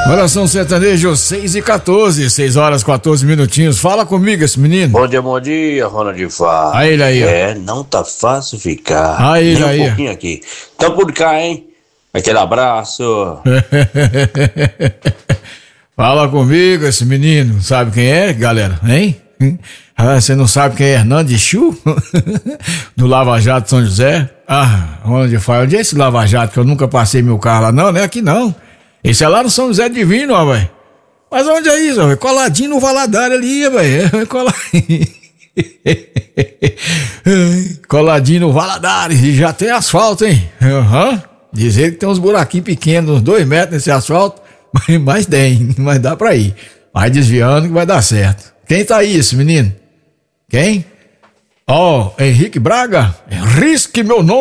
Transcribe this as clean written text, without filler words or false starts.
Coração Sertanejo 6h14, 6 horas 14 minutinhos. Fala comigo esse menino. Bom dia, Ronald de Fá. Aí ele aí, ó. Não tá fácil ficar. Aí ele Nem aí. um pouquinho aqui. Então por cá, hein? Aquele abraço. Fala comigo esse menino. Sabe quem é, galera? Hein? Você não sabe quem é Hernandes Chu? Do Lava Jato São José? Ronald de Fá, onde é esse Lava Jato que eu nunca passei meu carro lá? Não é aqui não. Esse é lá no São José Divino, ó, velho. Mas onde é isso, velho? Coladinho no Valadares ali, velho. Coladinho no Valadares. E já tem asfalto, hein? Dizer que tem uns buraquinhos pequenos, uns 2 metros nesse asfalto. Mas tem, mas dá pra ir. Vai desviando que vai dar certo. Quem tá aí, esse menino? Quem? Henrique Braga? Risque meu nome.